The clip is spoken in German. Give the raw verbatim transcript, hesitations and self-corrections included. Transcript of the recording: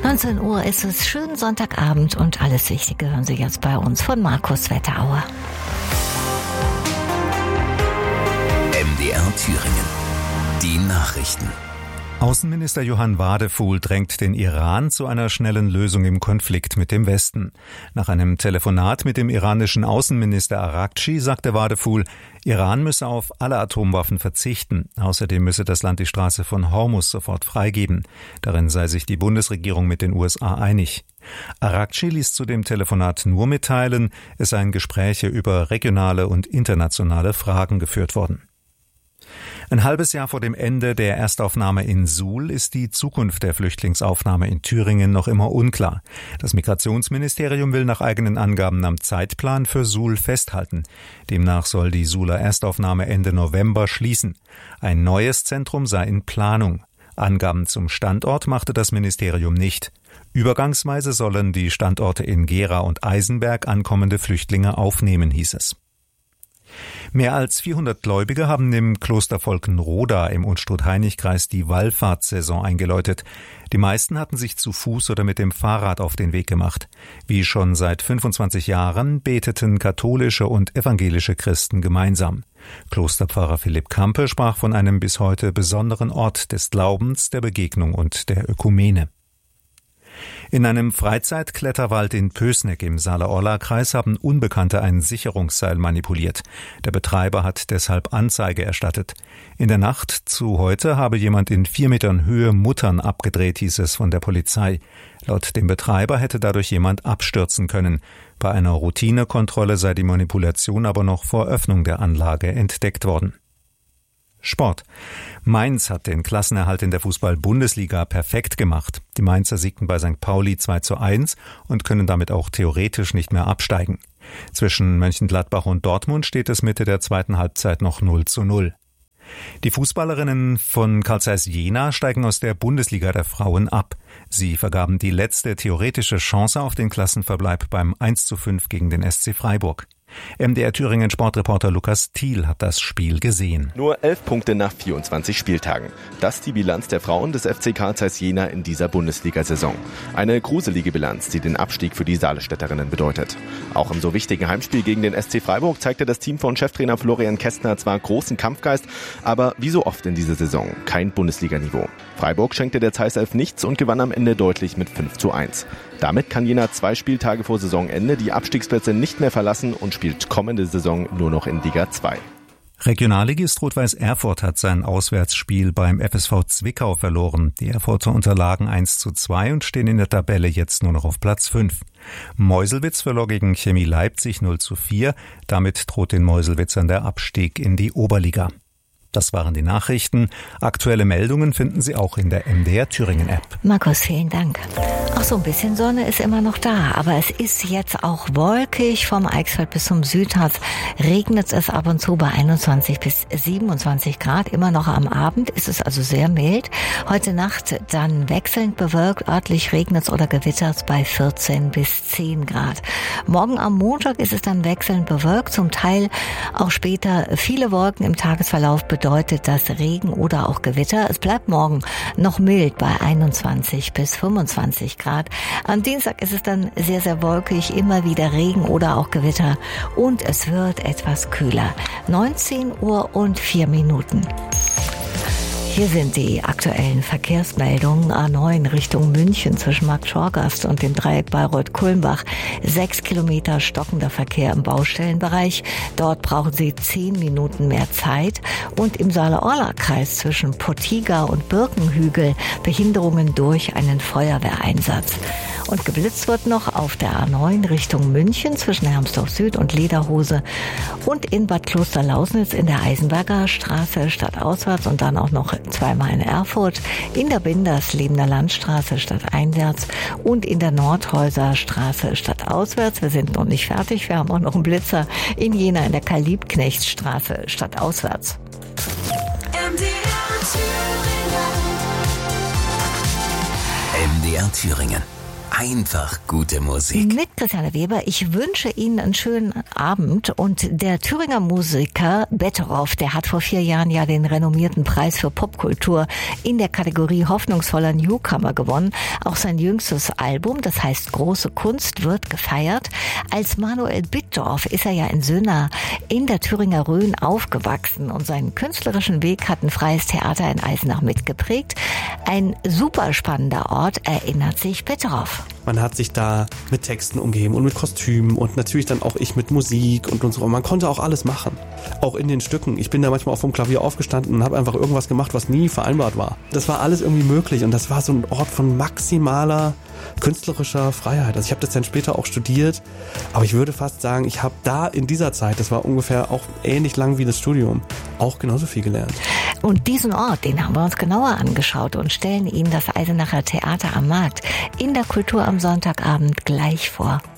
neunzehn Uhr ist es, schönen Sonntagabend und alles Wichtige hören Sie jetzt bei uns von Markus Wetterauer. M D R Thüringen. Die Nachrichten. Außenminister Johann Wadefuhl drängt den Iran zu einer schnellen Lösung im Konflikt mit dem Westen. Nach einem Telefonat mit dem iranischen Außenminister Araghchi sagte Wadefuhl, Iran müsse auf alle Atomwaffen verzichten. Außerdem müsse das Land die Straße von Hormuz sofort freigeben. Darin sei sich die Bundesregierung mit den U S A einig. Araghchi ließ zu dem Telefonat nur mitteilen, es seien Gespräche über regionale und internationale Fragen geführt worden. Ein halbes Jahr vor dem Ende der Erstaufnahme in Suhl ist die Zukunft der Flüchtlingsaufnahme in Thüringen noch immer unklar. Das Migrationsministerium will nach eigenen Angaben am Zeitplan für Suhl festhalten. Demnach soll die Suhler Erstaufnahme Ende November schließen. Ein neues Zentrum sei in Planung. Angaben zum Standort machte das Ministerium nicht. Übergangsweise sollen die Standorte in Gera und Eisenberg ankommende Flüchtlinge aufnehmen, hieß es. Mehr als vierhundert Gläubige haben im Kloster Volkenroda im Unstrut-Hainich-Kreis die Wallfahrtssaison eingeläutet. Die meisten hatten sich zu Fuß oder mit dem Fahrrad auf den Weg gemacht. Wie schon seit fünfundzwanzig Jahren beteten katholische und evangelische Christen gemeinsam. Klosterpfarrer Philipp Kampe sprach von einem bis heute besonderen Ort des Glaubens, der Begegnung und der Ökumene. In einem Freizeitkletterwald in Pößneck im Saale-Orla-Kreis haben Unbekannte ein Sicherungsseil manipuliert. Der Betreiber hat deshalb Anzeige erstattet. In der Nacht zu heute habe jemand in vier Metern Höhe Muttern abgedreht, hieß es von der Polizei. Laut dem Betreiber hätte dadurch jemand abstürzen können. Bei einer Routinekontrolle sei die Manipulation aber noch vor Öffnung der Anlage entdeckt worden. Sport. Mainz hat den Klassenerhalt in der Fußball-Bundesliga perfekt gemacht. Die Mainzer siegten bei Sankt Pauli zwei zu eins und können damit auch theoretisch nicht mehr absteigen. Zwischen Mönchengladbach und Dortmund steht es Mitte der zweiten Halbzeit noch null zu null. Die Fußballerinnen von Carl Zeiss Jena steigen aus der Bundesliga der Frauen ab. Sie vergaben die letzte theoretische Chance auf den Klassenverbleib beim eins zu fünf gegen den S C Freiburg. M D R Thüringen Sportreporter Lukas Thiel hat das Spiel gesehen. Nur elf Punkte nach vierundzwanzig Spieltagen. Das ist die Bilanz der Frauen des F C Carl Zeiss Jena in dieser Bundesliga-Saison. Eine gruselige Bilanz, die den Abstieg für die Saalestädterinnen bedeutet. Auch im so wichtigen Heimspiel gegen den S C Freiburg zeigte das Team von Cheftrainer Florian Kästner zwar großen Kampfgeist, aber wie so oft in dieser Saison kein Bundesliga-Niveau. Freiburg schenkte der Zeiss Elf nichts und gewann am Ende deutlich mit fünf zu eins. Damit kann Jena zwei Spieltage vor Saisonende die Abstiegsplätze nicht mehr verlassen und spielt kommende Saison nur noch in Liga zwei. Regionalligist Rot-Weiß Erfurt hat sein Auswärtsspiel beim F S V Zwickau verloren. Die Erfurter unterlagen eins zu zwei und stehen in der Tabelle jetzt nur noch auf Platz fünf. Meuselwitz verlor gegen Chemie Leipzig null zu vier. Damit droht den Meuselwitzern der Abstieg in die Oberliga. Das waren die Nachrichten. Aktuelle Meldungen finden Sie auch in der M D R Thüringen App. Markus, vielen Dank. Auch so ein bisschen Sonne ist immer noch da, aber es ist jetzt auch wolkig. Vom Eichsfeld bis zum Südharz regnet es ab und zu bei einundzwanzig bis siebenundzwanzig Grad. Immer noch am Abend ist es also sehr mild. Heute Nacht dann wechselnd bewölkt, örtlich regnet es oder gewittert es bei vierzehn bis zehn Grad. Morgen am Montag ist es dann wechselnd bewölkt, zum Teil auch später viele Wolken im Tagesverlauf bedeutet das Regen oder auch Gewitter. Es bleibt morgen noch mild bei einundzwanzig bis fünfundzwanzig Grad. Am Dienstag ist es dann sehr, sehr wolkig, immer wieder Regen oder auch Gewitter und es wird etwas kühler. neunzehn Uhr und vier Minuten. Hier sind die aktuellen Verkehrsmeldungen. A neun Richtung München zwischen Marktschorgast und dem Dreieck Bayreuth-Kulmbach. Sechs Kilometer stockender Verkehr im Baustellenbereich. Dort brauchen Sie zehn Minuten mehr Zeit. Und im Saale-Orla-Kreis zwischen Pottiga und Birkenhügel Behinderungen durch einen Feuerwehreinsatz. Und geblitzt wird noch auf der A neun Richtung München zwischen Hermsdorf Süd und Lederhose und in Bad Klosterlausnitz in der Eisenberger Straße stadtauswärts und dann auch noch zweimal in Erfurt, in der Binderslebener Landstraße stadteinwärts und in der Nordhäuser Straße stadtauswärts. Wir sind noch nicht fertig, wir haben auch noch einen Blitzer in Jena in der Karl-Liebknecht-Straße stadtauswärts. M D R Thüringen. M D R Thüringen. einfach gute Musik. Mit Christiane Weber. Ich wünsche Ihnen einen schönen Abend. Und der Thüringer Musiker Betteroff, der hat vor vier Jahren ja den renommierten Preis für Popkultur in der Kategorie hoffnungsvoller Newcomer gewonnen. Auch sein jüngstes Album, das heißt Große Kunst, wird gefeiert. Als Manuel Bittdorf ist er ja in Söhna in der Thüringer Rhön aufgewachsen und seinen künstlerischen Weg hat ein freies Theater in Eisenach mitgeprägt. Ein super spannender Ort, erinnert sich Betteroff. Man hat sich da mit Texten umgeben und mit Kostümen und natürlich dann auch ich mit Musik und, und so. Man konnte auch alles machen, auch in den Stücken. Ich bin da manchmal auch vom Klavier aufgestanden und habe einfach irgendwas gemacht, was nie vereinbart war. Das war alles irgendwie möglich und das war so ein Ort von maximaler künstlerischer Freiheit. Also ich habe das dann später auch studiert, aber ich würde fast sagen, ich habe da in dieser Zeit, das war ungefähr auch ähnlich lang wie das Studium, auch genauso viel gelernt. Und diesen Ort, den haben wir uns genauer angeschaut und stellen Ihnen das Eisenacher Theater am Markt in der Kultur am Sonntagabend gleich vor.